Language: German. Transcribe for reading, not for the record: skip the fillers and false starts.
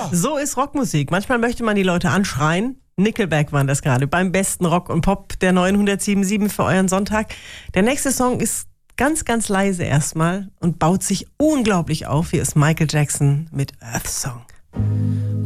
So ist Rockmusik. Manchmal möchte man die Leute anschreien. Nickelback waren das gerade beim besten Rock und Pop der 907.7 für euren Sonntag. Der nächste Song ist ganz, ganz leise erstmal und baut sich unglaublich auf. Hier ist Michael Jackson mit Earth Song.